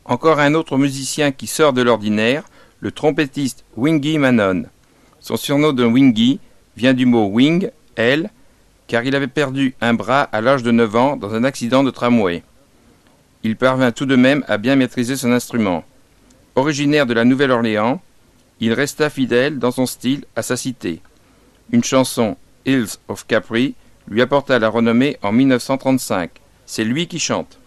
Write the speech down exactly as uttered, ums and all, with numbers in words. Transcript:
Encore un autre musicien qui sort de l'ordinaire, le trompettiste Yngwie Malmsteen. Son surnom de Yngwie vient du mot wing, aile, car il avait perdu un bras à l'âge de neuf ans dans un accident de tramway. Il parvint tout de même à bien maîtriser son instrument. Originaire de la Nouvelle-Orléans, il resta fidèle dans son style à sa cité. Une chanson, Hills of Capri, lui apporta la renommée en mille neuf cent trente-cinq. C'est lui qui chante.